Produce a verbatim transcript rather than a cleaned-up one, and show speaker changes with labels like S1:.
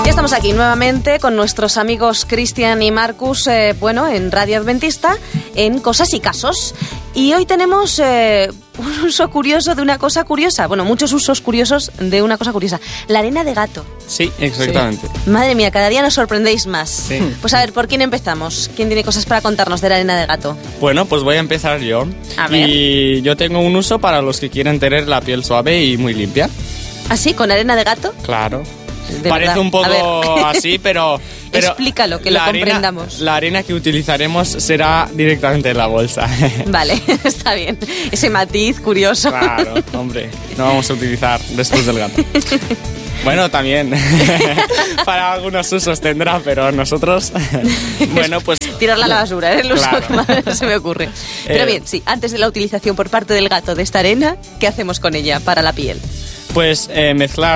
S1: Ya estamos aquí nuevamente con nuestros amigos Cristian y Marcus, eh, bueno, en Radio Adventista, en Cosas y Casos. Y hoy tenemos eh, un uso curioso de una cosa curiosa. Bueno, muchos usos curiosos de una cosa curiosa. La arena de gato.
S2: Sí, exactamente.
S1: Sí. Madre mía, cada día nos sorprendéis más.
S2: Sí.
S1: Pues a ver, ¿por quién empezamos? ¿Quién tiene cosas para contarnos de la arena de gato?
S2: Bueno, pues voy a empezar yo.
S1: A ver.
S2: Y yo tengo un uso para los que quieren tener la piel suave y muy limpia.
S1: ¿Ah, sí? ¿Con arena de gato?
S2: Claro.
S1: De
S2: Parece
S1: verdad.
S2: un poco así, pero, pero...
S1: Explícalo, que lo
S2: la arena-
S1: comprendamos.
S2: La arena que utilizaremos será directamente en la bolsa.
S1: Vale, está bien. Ese matiz curioso.
S2: Claro, hombre, no vamos a utilizar después del gato. Bueno, también para algunos usos tendrá, pero nosotros, bueno, pues...
S1: Tirarla a la basura, es el uso
S2: Claro.
S1: que más se me ocurre. Pero
S2: Eh,
S1: bien, sí, antes de la utilización por parte del gato de esta arena, ¿qué hacemos con ella para la piel?
S2: Pues eh, mezclar